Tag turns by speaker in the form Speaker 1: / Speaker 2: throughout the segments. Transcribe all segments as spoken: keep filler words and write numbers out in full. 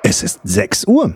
Speaker 1: Es ist sechs Uhr.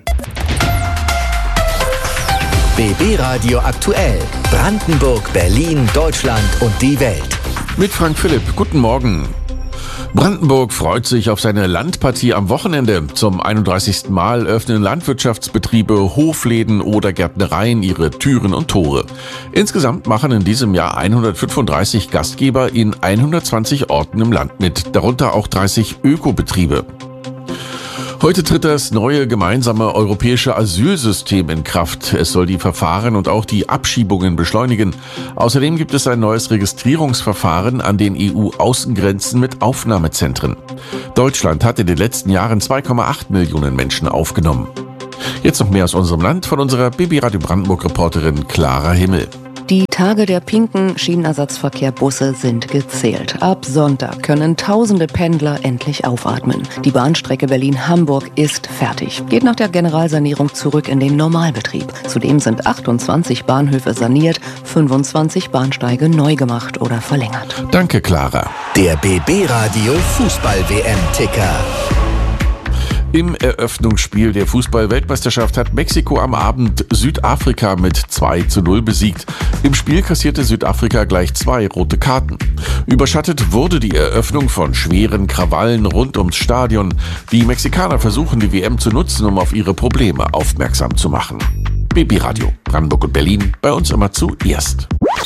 Speaker 2: B B Radio aktuell. Brandenburg, Berlin, Deutschland und die Welt.
Speaker 3: Mit Frank Philipp. Guten Morgen. Brandenburg freut sich auf seine Landpartie am Wochenende. Zum einunddreißigsten Mal öffnen Landwirtschaftsbetriebe, Hofläden oder Gärtnereien ihre Türen und Tore. Insgesamt machen in diesem Jahr hundertfünfunddreißig Gastgeber in hundertzwanzig Orten im Land mit, darunter auch dreißig Ökobetriebe. Heute tritt das neue gemeinsame europäische Asylsystem in Kraft. Es soll die Verfahren und auch die Abschiebungen beschleunigen. Außerdem gibt es ein neues Registrierungsverfahren an den E U-Außengrenzen mit Aufnahmezentren. Deutschland hat in den letzten Jahren zwei Komma acht Millionen Menschen aufgenommen. Jetzt noch mehr aus unserem Land von unserer B B Radio Brandenburg-Reporterin Clara Himmel.
Speaker 4: Die Tage der pinken Schienenersatzverkehrbusse sind gezählt. Ab Sonntag können tausende Pendler endlich aufatmen. Die Bahnstrecke Berlin-Hamburg ist fertig. Geht nach der Generalsanierung zurück in den Normalbetrieb. Zudem sind achtundzwanzig Bahnhöfe saniert, fünfundzwanzig Bahnsteige neu gemacht oder verlängert.
Speaker 3: Danke, Clara.
Speaker 2: Der B B Radio Fußball-W M-Ticker.
Speaker 3: Im Eröffnungsspiel der Fußball-Weltmeisterschaft hat Mexiko am Abend Südafrika mit zwei zu null besiegt. Im Spiel kassierte Südafrika gleich zwei rote Karten. Überschattet wurde die Eröffnung von schweren Krawallen rund ums Stadion. Die Mexikaner versuchen, die W M zu nutzen, um auf ihre Probleme aufmerksam zu machen. B B Radio, Brandenburg und Berlin, bei uns immer zuerst.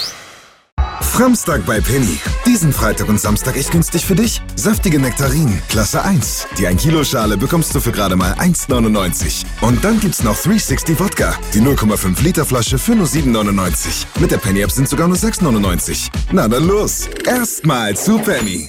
Speaker 5: Framstag bei Penny. Diesen Freitag und Samstag echt günstig für dich. Saftige Nektarinen, Klasse eins. Die ein Kilo Schale bekommst du für gerade mal eins neunundneunzig. Und dann gibt's noch dreihundertsechzig Wodka. Die null Komma fünf Liter Flasche für nur sieben neunundneunzig. Mit der Penny App sind sogar nur sechs neunundneunzig. Na dann los. Erstmal zu Penny.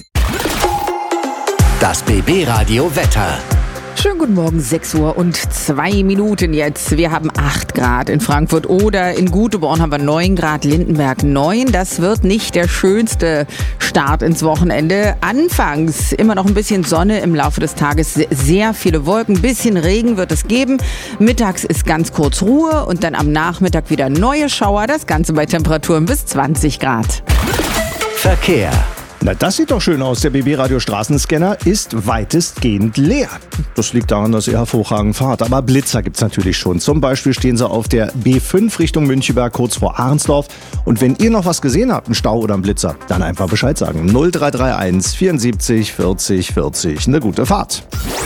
Speaker 2: Das B B Radio Wetter.
Speaker 6: Schönen guten Morgen, sechs Uhr und zwei Minuten jetzt. Wir haben acht Grad in Frankfurt oder in Guteborn haben wir neun Grad, Lindenberg neun. Das wird nicht der schönste Start ins Wochenende. Anfangs immer noch ein bisschen Sonne, im Laufe des Tages sehr viele Wolken, ein bisschen Regen wird es geben. Mittags ist ganz kurz Ruhe und dann am Nachmittag wieder neue Schauer. Das Ganze bei Temperaturen bis zwanzig Grad.
Speaker 2: Verkehr.
Speaker 1: Na, das sieht doch schön aus. Der B B Radio Straßenscanner ist weitestgehend leer. Das liegt daran, dass ihr hervorragend fahrt. Aber Blitzer gibt's natürlich schon. Zum Beispiel stehen sie auf der B fünf Richtung Müncheberg, kurz vor Ahrensdorf. Und wenn ihr noch was gesehen habt, einen Stau oder einen Blitzer, dann einfach Bescheid sagen. null drei drei eins vierundsiebzig vierzig vierzig. Eine gute Fahrt.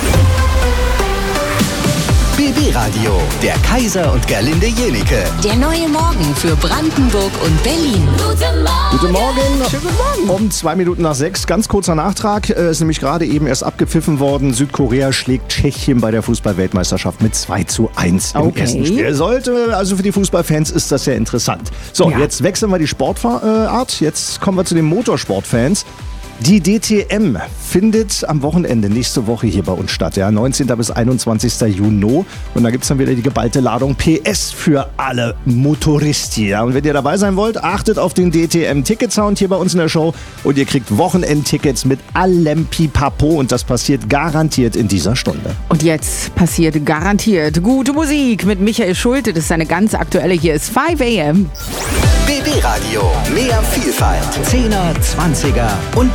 Speaker 2: B B Radio, der Kaiser und Gerlinde Jenike.
Speaker 7: Der neue Morgen für Brandenburg und Berlin. Guten Morgen.
Speaker 1: Guten Morgen. Schönen guten Morgen. Um zwei Minuten nach sechs. Ganz kurzer Nachtrag. Es ist nämlich gerade eben erst abgepfiffen worden. Südkorea schlägt Tschechien bei der Fußball-Weltmeisterschaft mit zwei zu eins im
Speaker 6: Okay.
Speaker 1: ersten Spiel. Sollte, also für die Fußballfans ist das sehr interessant. So,
Speaker 6: Ja.
Speaker 1: Jetzt wechseln wir die Sportart. Jetzt kommen wir zu den Motorsportfans. Die D T M findet am Wochenende nächste Woche hier bei uns statt, ja, neunzehnten bis einundzwanzigsten Juni. Und da gibt es dann wieder die geballte Ladung P S für alle Motoristi. Ja. Und wenn ihr dabei sein wollt, achtet auf den D T M-Ticket-Sound hier bei uns in der Show. Und ihr kriegt Wochenendtickets mit allem Pipapo. Und das passiert garantiert in dieser Stunde.
Speaker 6: Und jetzt passiert garantiert gute Musik mit Michael Schulte. Das ist eine ganz aktuelle. Hier ist fünf a m.
Speaker 2: B B Radio, mehr Vielfalt. Zehner, Zwanziger und